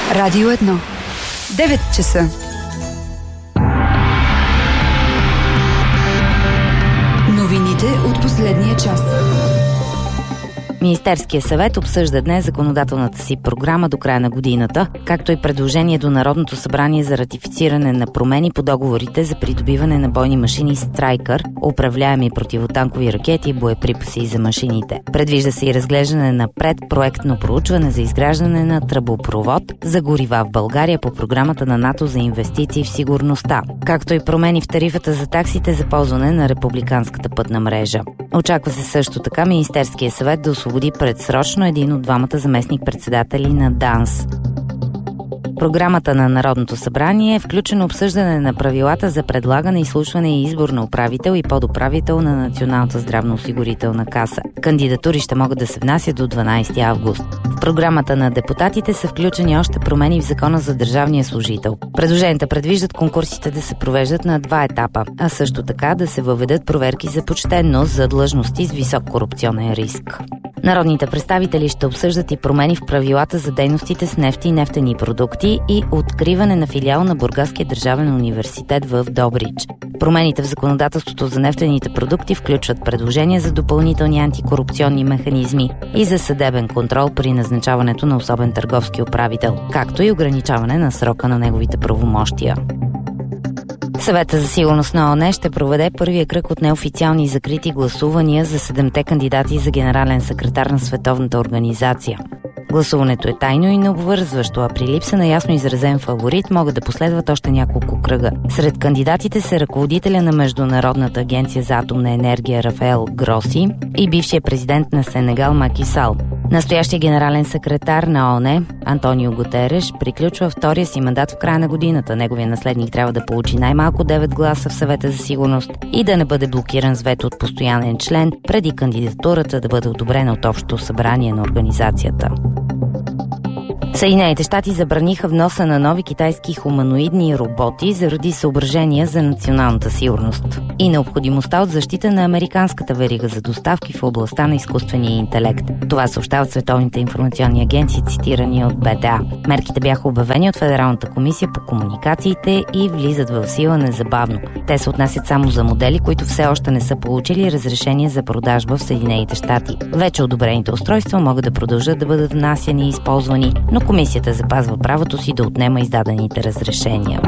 Радио 1. 9 часа. Новините от последния час. Министерския съвет обсъжда днес законодателната си програма до края на годината, както и предложение до Народното събрание за ратифициране на промени по договорите за придобиване на бойни машини Страйкър, управляеми противотанкови ракети и боеприпаси за машините. Предвижда се и разглеждане на предпроектно проучване за изграждане на тръбопровод за горива в България по програмата на НАТО за инвестиции в сигурността, както и промени в тарифата за таксите за ползване на републиканската пътна мрежа. Очаква се също така Министерския съвет да освободи предсрочно един от двамата заместник-председатели на ДАНС. Програмата на Народното събрание е включено обсъждане на правилата за предлагане, изслушване и избор на управител и подуправител на Националната здравноосигурителна каса. Кандидатури ще могат да се внасят до 12 август. В програмата на депутатите са включени още промени в Закона за държавния служител. Предложенията предвиждат конкурсите да се провеждат на 2 етапа, а също така да се въведат проверки за почтенност за длъжности с висок корупционен риск. Народните представители ще обсъждат и промени в правилата за дейностите с нефт и нефтени продукти и откриване на филиал на Бургаския държавен университет в Добрич. Промените в законодателството за нефтените продукти включват предложения за допълнителни антикорупционни механизми и за съдебен контрол при назначаването на особен търговски управител, както и ограничаване на срока на неговите правомощия. Съвета за сигурност на ООН ще проведе първия кръг от неофициални и закрити гласувания за 7-те кандидати за генерален секретар на Световната организация. Гласуването е тайно и необвързващо, а при липса на ясно изразен фаворит могат да последват още няколко кръга. Сред кандидатите са ръководителя на Международната агенция за атомна енергия Рафаел Гроси и бившия президент на Сенегал Маки Сал. Настоящия генерален секретар на ООН Антонио Гутереш приключва втория си мандат в края на годината. Неговия наследник трябва да получи най-малко 9 гласа в Съвета за сигурност и да не бъде блокиран с вето от постоянен член, преди кандидатурата да бъде одобрена от Общото събрание на организацията. Съединените щати забраниха вноса на нови китайски хуманоидни роботи заради съображения за националната сигурност и необходимостта от защита на американската верига за доставки в областта на изкуствения интелект. Това съобщават световните информационни агенции, цитирани от БТА. Мерките бяха обявени от Федералната комисия по комуникациите и влизат в сила незабавно. Те се отнасят само за модели, които все още не са получили разрешение за продажба в Съединените щати. Вече одобрените устройства могат да продължат да бъдат внасяни и използвани, но комисията запазва правото си да отнема издадените разрешения.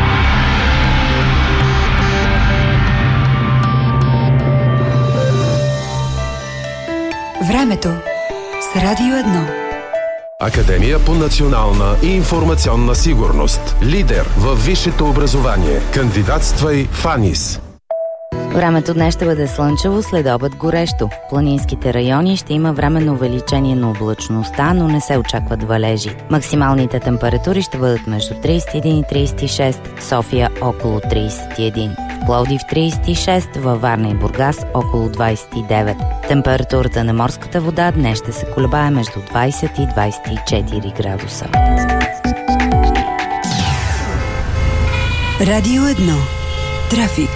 Времето с Радио 1. Академия по национална и информационна сигурност. Лидер във висшето образование. Кандидатствай в АНИС. Времето днес ще бъде слънчево, след обед горещо. В планинските райони ще има временно увеличение на облачността, но не се очакват валежи. Максималните температури ще бъдат между 31 и 36, София около 31, в Пловдив 36, във Варна и Бургас около 29. Температурата на морската вода днес ще се колебае между 20 и 24 градуса. Радио 1. Трафик.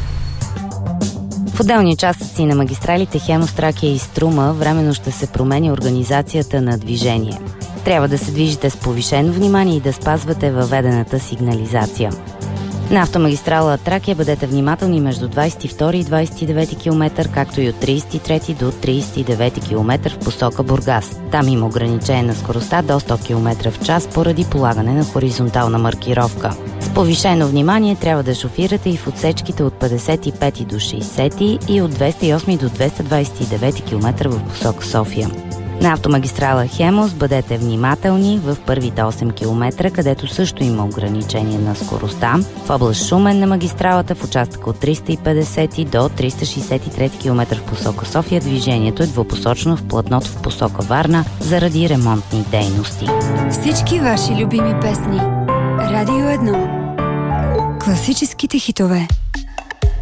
В отделни участъци на магистралите Хемус, Тракия и Струма временно ще се промени организацията на движение. Трябва да се движите с повишено внимание и да спазвате въведената сигнализация. На автомагистрала Тракия бъдете внимателни между 22 и 29 км, както и от 33 до 39 км в посока Бургас. Там има ограничение на скоростта до 100 км в час поради полагане на хоризонтална маркировка. С повишено внимание трябва да шофирате и в отсечките от 55 до 60 и от 208 до 229 км в посока София. На автомагистрала Хемус бъдете внимателни в първите 8 км, където също има ограничение на скоростта. В област Шумен на магистралата в участъка от 350 до 363 км в посока София движението е двупосочно в платното в посока Варна заради ремонтни дейности. Всички ваши любими песни. Радио 1. Класическите хитове.